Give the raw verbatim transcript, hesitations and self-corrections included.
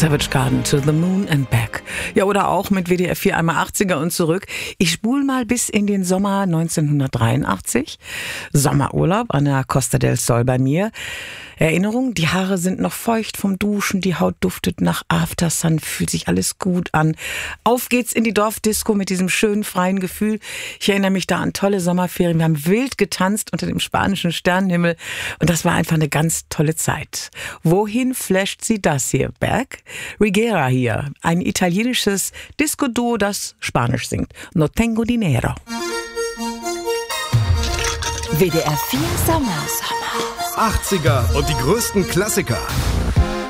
Savage Garden, To the Moon and Back. Ja, oder auch mit W D R vier einmal achtziger und zurück. Ich spul mal bis in den Sommer neunzehnhundertdreiundachtzig. Sommerurlaub an der Costa del Sol bei mir. Erinnerung, die Haare sind noch feucht vom Duschen, die Haut duftet nach Aftersun, fühlt sich alles gut an. Auf geht's in die Dorfdisco mit diesem schönen, freien Gefühl. Ich erinnere mich da an tolle Sommerferien. Wir haben wild getanzt unter dem spanischen Sternenhimmel und das war einfach eine ganz tolle Zeit. Wohin flasht sie das hier? Back? Rigera hier, ein italienisches Disco-Duo, das Spanisch singt. No tengo dinero. W D R vier Sommer. achtziger und die größten Klassiker.